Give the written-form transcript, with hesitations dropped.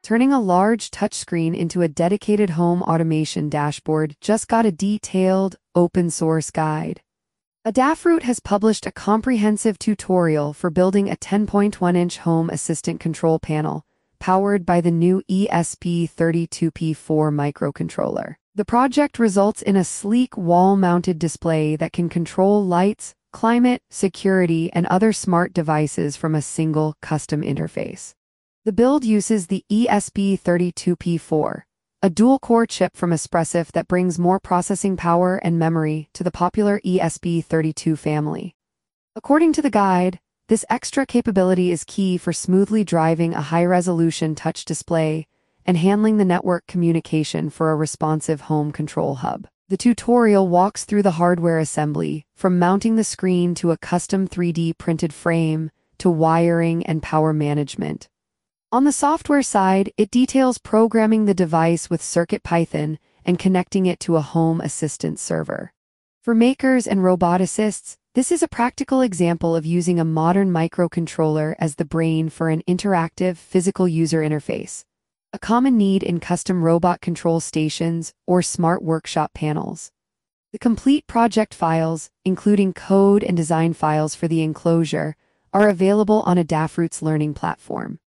Turning a large touchscreen into a dedicated home automation dashboard just got a detailed, open-source guide. Adafruit has published a comprehensive tutorial for building a 10.1-inch home assistant control panel, powered by the new ESP32P4 microcontroller. The project results in a sleek wall-mounted display that can control lights, climate, security, and other smart devices from a single custom interface. The build uses the ESP32P4, a dual-core chip from Espressif that brings more processing power and memory to the popular ESP32 family. According to the guide, this extra capability is key for smoothly driving a high-resolution touch display and handling the network communication for a responsive home control hub. The tutorial walks through the hardware assembly, from mounting the screen to a custom 3D printed frame to wiring and power management. On the software side, it details programming the device with CircuitPython and connecting it to a home assistant server. For makers and roboticists, this is a practical example of using a modern microcontroller as the brain for an interactive physical user interface, a common need in custom robot control stations or smart workshop panels. The complete project files, including code and design files for the enclosure, are available on Adafruit's learning platform.